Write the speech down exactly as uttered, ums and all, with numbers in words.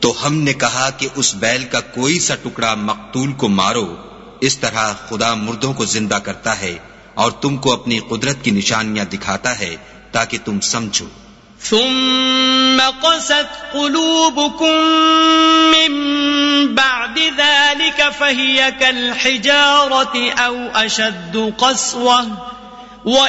तो हमने कहा कि उस बैल का कोई सा टुकड़ा मकतूल को मारो। इस तरह खुदा मुर्दों को जिंदा करता है और तुमको अपनी कुदरत की निशानियां दिखाता है ताकि तुम समझो। ثم قست قلوبكم من بعد ذلك فهي كالحجارة أو أشد قسوة